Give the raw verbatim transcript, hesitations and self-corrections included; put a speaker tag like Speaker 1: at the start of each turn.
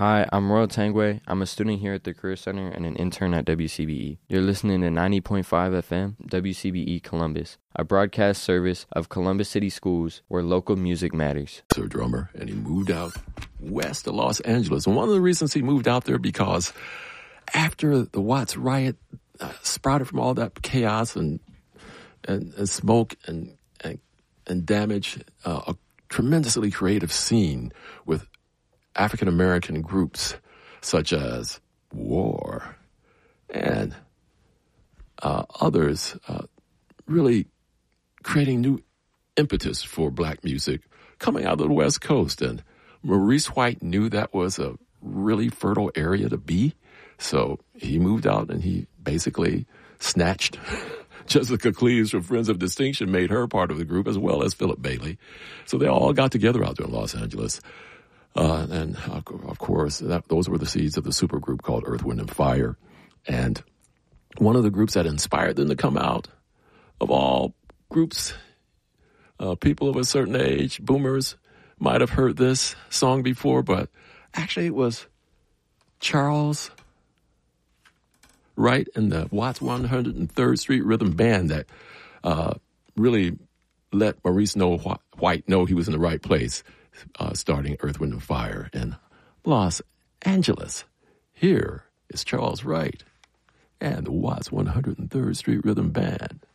Speaker 1: Hi, I'm Royal Tangway. I'm a student here at the Career Center and an intern at W C B E. You're listening to ninety point five F M, W C B E Columbus, a broadcast service of Columbus City Schools where local music matters.
Speaker 2: A drummer, and he moved out west to Los Angeles. And one of the reasons he moved out there because after the Watts riot uh, sprouted from all that chaos and and, and smoke and and, and damage, uh, a tremendously creative scene with African-American groups such as War and uh, others uh, really creating new impetus for black music coming out of the West Coast. And Maurice White knew that was a really fertile area to be. So he moved out and he basically snatched Jessica Cleaves from Friends of Distinction, made her part of the group, as well as Philip Bailey. So they all got together out there in Los Angeles. Uh, and uh, of course, that, those were the seeds of the supergroup called Earth, Wind and Fire. And one of the groups that inspired them to come out, of all groups, uh, people of a certain age, boomers, might have heard this song before, but actually it was Charles Wright and the Watts one hundred third Street Rhythm Band that uh, really let Maurice know, White know he was in the right place, uh, starting Earth, Wind and Fire in Los Angeles. Here is Charles Wright and the Watts one hundred third Street Rhythm Band.